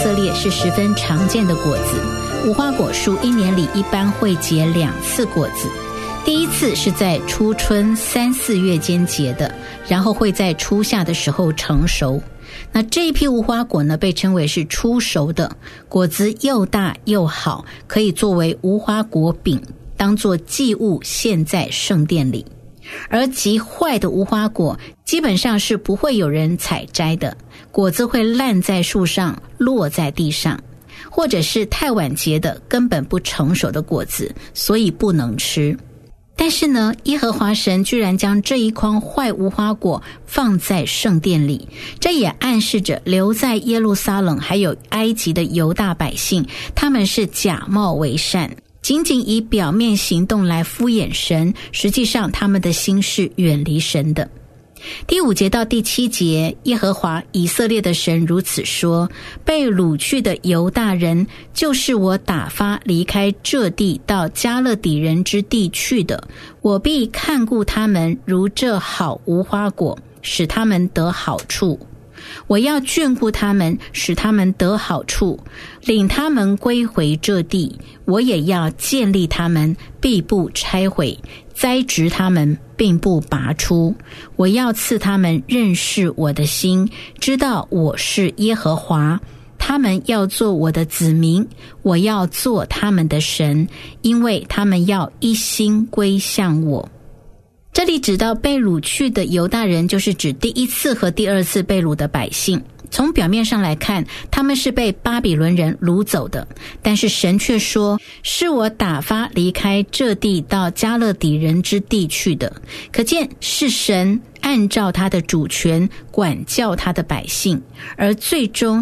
色列是十分常见的果子。无花果树一年里一般会结2次果子，第一次是在初春3、4月间结的，然后会在初夏的时候成熟。那这一批无花果呢，被称为是初熟的，果子又大又好，可以作为无花果饼，当作祭物献在圣殿里。而极坏的无花果基本上是不会有人采摘的，果子会烂在树上，落在地上，或者是太晚结的根本不成熟的果子，所以不能吃。但是呢，耶和华神居然将这一筐坏无花果放在圣殿里，这也暗示着留在耶路撒冷还有埃及的犹大百姓，他们是假冒为善，仅仅以表面行动来敷衍神，实际上他们的心是远离神的。第5节到第7节，耶和华以色列的神如此说：被掳去的犹大人，就是我打发离开这地到加勒底人之地去的，我必看顾他们如这好无花果，使他们得好处。我要眷顾他们，使他们得好处，领他们归回这地。我也要建立他们，必不拆毁；栽植他们，并不拔出。我要赐他们认识我的心，知道我是耶和华。他们要做我的子民，我要做他们的神，因为他们要一心归向我。这里指到被掳去的犹大人，就是指第1次和第2次被掳的百姓。从表面上来看，他们是被巴比伦人掳走的，但是神却说是我打发离开这地到加勒底人之地去的，可见是神按照他的主权管教他的百姓，而最终